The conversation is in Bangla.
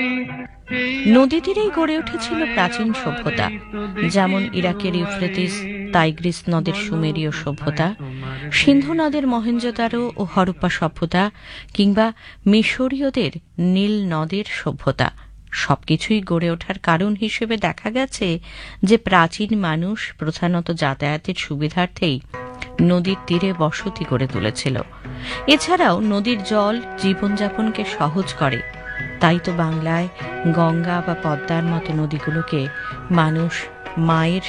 নদী তীরেই গড়ে উঠেছিল প্রাচীন সভ্যতা, যেমন ইরাকের ইউফ্রেটিস টাইগ্রিস নদের সুমেরীয় সভ্যতা, সিন্ধু নদের মহেঞ্জোদারো ও হরপ্পা সভ্যতা, কিংবা মিশরীয়দের নীল নদের সভ্যতা। সবকিছুই গড়ে ওঠার কারণ হিসেবে দেখা গেছে যে প্রাচীন মানুষ প্রধানত যাতায়াতের সুবিধার্থেই নদীর তীরে বসতি গড়ে তুলেছিল। এছাড়াও নদীর জল জীবনযাপনকে সহজ করে। তাই তো বাংলায় গঙ্গা বা পদ্মার মতো নদীগুলোকে মানুষ মায়ের